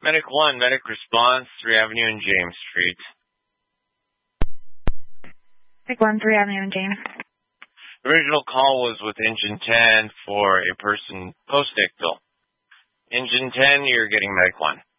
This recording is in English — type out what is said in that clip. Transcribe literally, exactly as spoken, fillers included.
Medic one, medic response, three Avenue and James Street. Medic one, three Avenue and James. The original call was with Engine ten for a person post-ictal. Engine ten, you're getting medic one.